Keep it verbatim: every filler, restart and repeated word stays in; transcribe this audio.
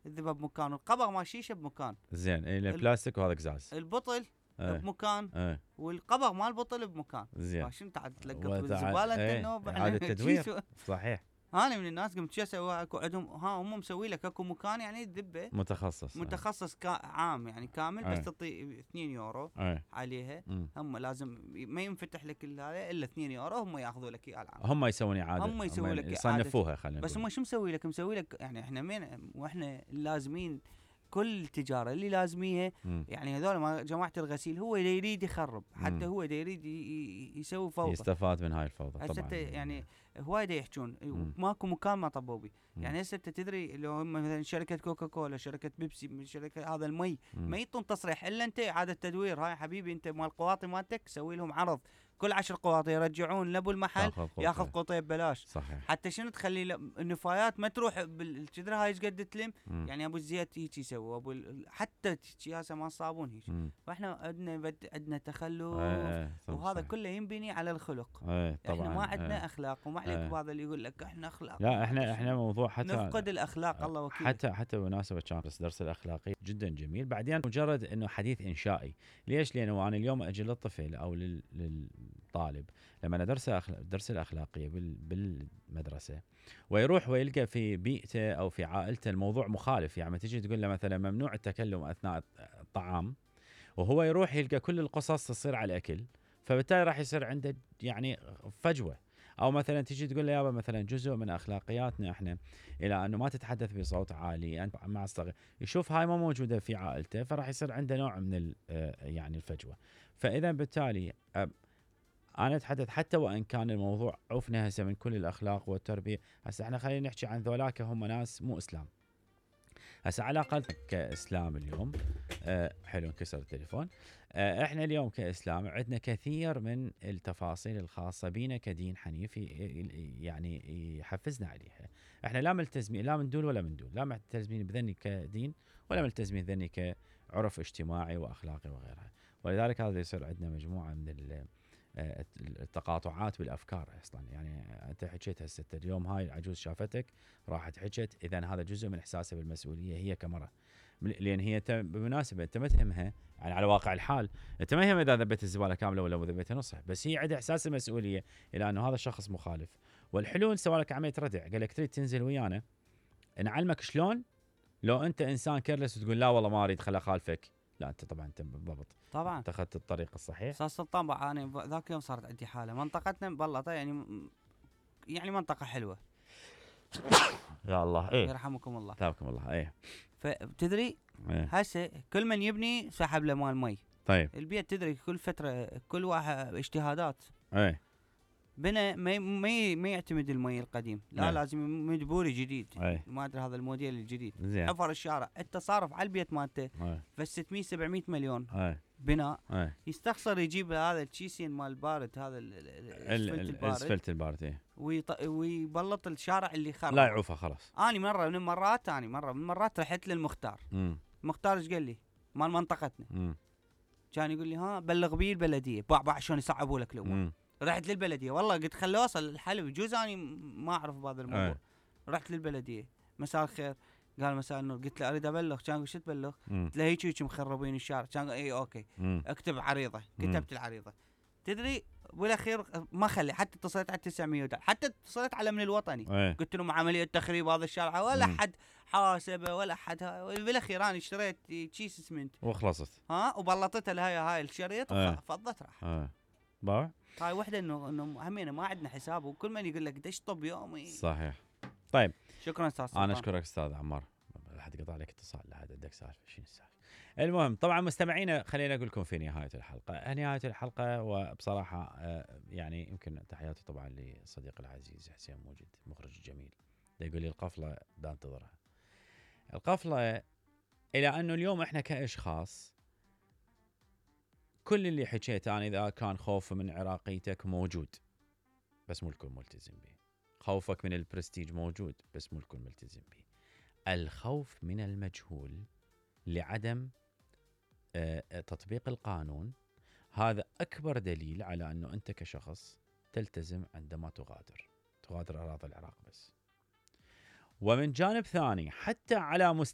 الذبه بمكان، والقبغ مال شيشه بمكان. زين اي البلاستيك وهذا قزاز. البطل ايه. بمكان ايه. والقبغ مال البطل بمكان. زين. شنو تعال تلقط وتع- بالزباله انت ايه. النوب. اعاده تدوير. صحيح. انا من الناس قمت شو اسوي، اكو عندهم ها هم مسوي لك اكو مكان يعني الذبه متخصص. متخصص كا عام يعني كامل، ايه. بس تعطي اثنين يورو ايه. عليها. مم. هم لازم ما ينفتح لك الا الا اثنين يورو، هم ياخذوا لك اياه العام. هم يسوون اعاده، هم يسوون لك يصنفوها خلينا بس نقول. هم شو مسوي لك، مسوي لك يعني احنا مين واحنا لازمين كل التجاره اللي لازميها. مم. يعني هذول ما جماعه الغسيل هو اللي يريد يخرب، حتى مم. هو اللي يريد ي- ي- يسوي فوضى. يستفاد من هاي الفوضى هسه طبعا. يعني هوايد يحجون مم. ماكو مكان ما طبوا بي. مم. يعني هسه انت تدري لو هم مثلا شركه كوكا كولا، شركه بيبسي، شركه هذا المي، مم. ما يعطون تصريح الا انت اعاده تدوير. هاي حبيبي انت مال القواطي مالتك سوي لهم عرض، كل عشر قواطي يرجعون لابو المحل ياخذ قوطين ببلاش. صحيح. حتى شنو تخلي النفايات ما تروح بالكدر هاي ايش قد تلم. مم. يعني ابو الزيت هيك يسوي، ابو ال- حتى كياسه مال صابون هيك. مم. فاحنا عندنا بد... عندنا تخلف. ايه. ايه. وهذا صحيح. كله ينبني على الخلق. ايه. طبعا احنا ما عندنا ايه. اخلاق، وما عليك ايه. بهذا اللي يقول لك احنا اخلاق. لا احنا احنا موضوع حتى نفقد الاخلاق الله وكيل. حتى حتى بمناسبه كان بس درس الاخلاقي جدا جميل. بعدين مجرد انه حديث انشائي. ليش؟ لانه انا اليوم اجي للطفل او لل... للطالب لما انا درس أخلا... درس الاخلاقيه بال... بالمدرسه، ويروح ويلقى في بيئته او في عائلته الموضوع مخالف. يعني تجي تقول له مثلا ممنوع التكلم اثناء الطعام، وهو يروح يلقى كل القصص تصير على الاكل، فبالتالي راح يصير عنده يعني فجوه. او مثلا تيجي تقول له يابا مثلا جزء من اخلاقياتنا احنا الى انه ما تتحدث بصوت عالي، انت مع الصغير يشوف هاي ما موجوده في عائلته، فراح يصير عنده نوع من يعني الفجوه. فاذا بالتالي انا اتحدث حتى وان كان الموضوع عفنا هسه من كل الاخلاق والتربيه. هسه احنا خلينا نحكي عن ذولاك هم ناس مو اسلام. هسه على الاقل كاسلام اليوم أه حلو انكسر التليفون. أه احنا اليوم كاسلام عندنا كثير من التفاصيل الخاصه بينا كدين حنيف يعني يحفزنا عليها. احنا لا ملتزمين لا من دول ولا من دول، لا ملتزمين بذني كدين ولا ملتزمين بذني كعرف اجتماعي واخلاقي وغيرها. ولذلك هذا يصير عندنا مجموعه من التقاطعات بالافكار اصلا. يعني انت حكيت هسه اليوم هاي العجوز شافتك راحت حكت، اذا هذا جزء من احساسها بالمسؤوليه هي كمراه، لان هي بالمناسبه انت ما تهمها يعني على واقع الحال، انت ما يهمها اذا ذبت الزباله كامله ولا ذبتها نصها، بس هي عندها احساس المسؤوليه الى انه هذا الشخص مخالف. والحلو سوى لك عمليه ردع، قال لك تريد تنزل ويانا نعلمك شلون لو انت انسان كيرلس وتقول لا والله ما اريد خل اخالفك. لا انت طبعا انت بالضبط طبعا اتخذت الطريق الصحيح. استاذ سلطان بقى انا ذاك يوم صارت عندي حاله منطقتنا بالله يعني يعني منطقه حلوه يا الله ايه يرحمكم الله ثابكم الله ايه. فتدري ايه. هسه كل من يبني سحب له مال مي. طيب البيت تدري كل فتره كل واحد اجتهادات. ايه بنا ما ما ما يعتمد المي القديم، لا أيه. لازم مدبوري جديد. أيه. ما ادري هذا الموديل الجديد زين. حفر الشارع انت صارف على البيت مالته بس ستمية سبعمية مليون أيه. بناء أيه. يستخسر يجيب هذا الكيسين مال البارد هذا الاسفلت البارد الاسفلت البارد ايه ويط... ويبلط الشارع اللي خرب لا يعوفه خلاص. اني مره من المرات اني مره من المرات رحت للمختار. امم المختار ايش قال لي مال منطقتنا امم كان يقول لي ها بلغ بي البلديه باع باع شلون يصعبوا لك الامور. رحت للبلديه والله قلت خلي اوصل الحلب جوز اني ما اعرف بهذا الموضوع. أيه. رحت للبلديه مساء الخير، قال مساء النور، قلت له اريد ابلغ، كان شو تبلغ؟ قلت له هيك هيك مخربين الشارع، كان اي اوكي مم. اكتب عريضه، كتبت مم. العريضه. تدري بالاخير ما خلي حتى اتصلت على تسعمية ودع. حتى اتصلت على من الوطني. أيه. قلت لهم عمليه تخريب هذا الشارع ولا حد حاسبه ولا حد. بالاخير انا اشتريت كيس اسمنت وخلصت ها وبلطتها لهاي هاي الشريط وفضت راح. أيه. باع هاي وحده انه انه همينه ما عندنا حساب وكل من يقول لك دشطب يومي. صحيح. طيب شكرا استاذ انا اشكرك استاذ عمار. حد قطع عليك اتصال لهذا عندك سالفه شنو السالفه. المهم طبعا مستمعينا خلينا اقول لكم في نهايه الحلقه نهايه الحلقه وبصراحه يعني يمكن تحياتي طبعا لصديقي العزيز حسين موجد مخرج جميل يقول لي القفله دا انتظرها. القفله الى انه اليوم احنا كاشخاص كل اللي حكيته انا اذا كان خوف من عراقيتك موجود بس مو الكل ملتزم به، خوفك من البرستيج موجود بس مو الكل ملتزم به، الخوف من المجهول لعدم تطبيق القانون هذا أكبر دليل على أنه أنت كشخص تلتزم عندما تغادر تغادر أراضي العراق بس. ومن جانب ثاني حتى على مستوى